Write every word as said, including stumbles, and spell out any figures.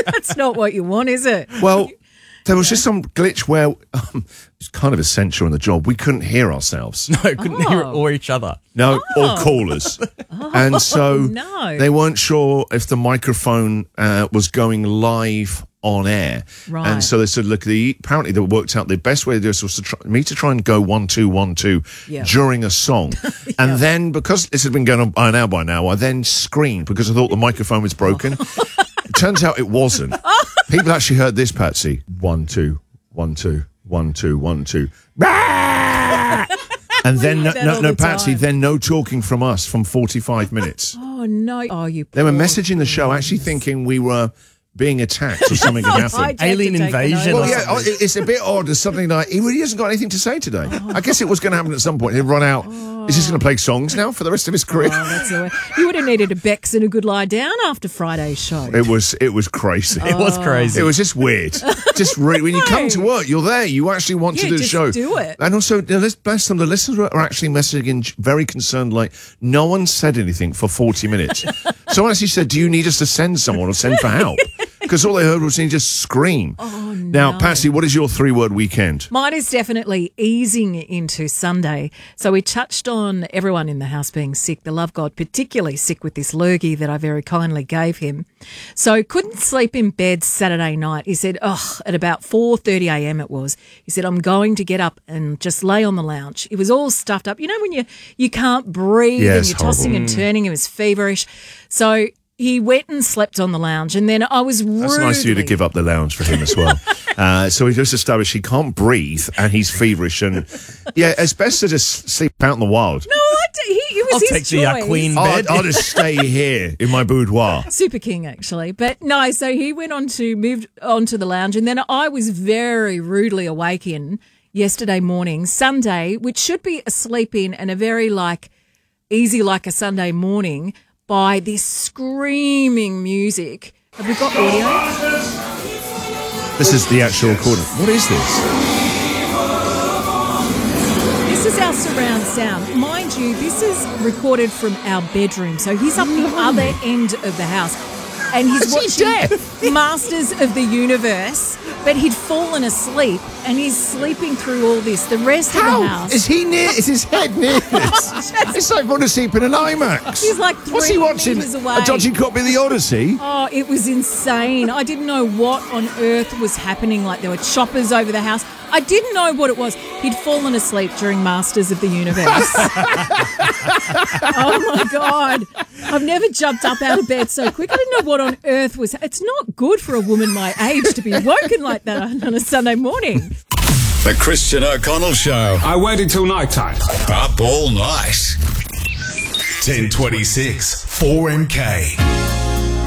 That's not what you want, is it? Well, there was just some glitch where um, it's kind of essential in the job. We couldn't hear ourselves. No, couldn't Oh. hear it or each other. No, Oh. or callers. And so no. they weren't sure if the microphone uh, was going live on air. Right. And so they said, look, the, apparently they worked out the best way to do this was to try, me to try and go one, two, one, two Yeah. during a song. And then, because this had been going on by an hour by now, I then screamed because I thought the microphone was broken. It turns out it wasn't. People actually heard this, Patsy. One, two, one, two, one, two, one, two. And then, no, that no, all no the Patsy, time. then no talking from us from forty-five minutes. Oh, no. Oh, you They were poor messaging the show actually thinking we were being attacked or something had happened. I'd take Alien to take invasion it over. Well, yeah, oh, it- it's a bit odd. There's something like, he really hasn't got anything to say today. I guess it was going to happen at some point. He'd run out. Is he just going to play songs now for the rest of his career? Oh, that's the way. You would have needed a Bex and a good lie down after Friday's show. It was it was crazy. It was crazy. It was just weird. Just re- when you come to work, you're there. You actually want Yeah, to do the just show. do it. And also, the lis- bless them, the listeners are actually messaging very concerned, like, no one said anything for forty minutes. Someone actually said, do you need us to send someone or send for help? Because all they heard was he just scream. Oh, Now, no. Patsy, what is your three-word weekend? Mine is definitely easing into Sunday. So we touched on everyone in the house being sick. The love God particularly sick with this lurgy that I very kindly gave him. So couldn't sleep in bed Saturday night. He said, oh, at about four thirty a.m. it was. He said, I'm going to get up and just lay on the lounge. It was all stuffed up. You know when you, you can't breathe Yeah, and it's you're tossing horrible. and turning. He was feverish. So he went and slept on the lounge, and then I was rudely... That's nice of you to give up the lounge for him as well. uh, so he just established he can't breathe and he's feverish. And, yeah, it's best to just sleep out in the wild. No, I d- he, it was I'll his take the uh, choice. queen I'll, bed. I'll just stay here in my boudoir. Super King, actually. But no, so he went on to move on to the lounge, and then I was very rudely awakened yesterday morning, Sunday, which should be a sleep in and a very like easy like a Sunday morning, by this screaming music. Have we got audio? This is the actual recording. What is this? This is our surround sound. Mind you, this is recorded from our bedroom. So he's up the other end of the house. And he's Is he watching Masters of the Universe, but he'd fallen asleep and he's sleeping through all this. The rest of the How? house. Is he near? Is his head near this? It's like falling asleep in an IMAX. He's like What's he three watching? metres away. A dodgy copy of the Odyssey? Oh, it was insane. I didn't know what on earth was happening. Like there were choppers over the house. I didn't know what it was. He'd fallen asleep during Masters of the Universe. Oh, my God. I've never jumped up out of bed so quick. I didn't know what on earth was... It's not good for a woman my age to be woken like that on a Sunday morning. The Christian O'Connell Show. I waited till night time. Up all night. ten twenty-six, four M K.